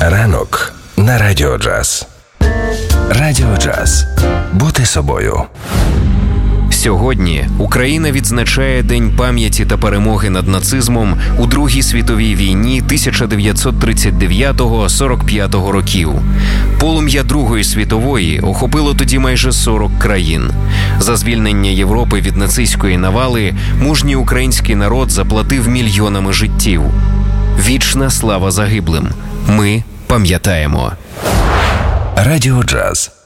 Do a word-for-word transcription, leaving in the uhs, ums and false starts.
Ранок на Радіо Джаз. Радіо Джаз. Бути собою. Сьогодні Україна відзначає День пам'яті та перемоги над нацизмом у Другій світовій війні тисяча дев'ятсот тридцять дев'ятого - сорок п'ятого років. Полум'я Другої світової охопило тоді майже сорок країн. За звільнення Європи від нацистської навали мужній український народ заплатив мільйонами життів. Вічна слава загиблим. Ми пам'ятаємо. Радіо Джаз.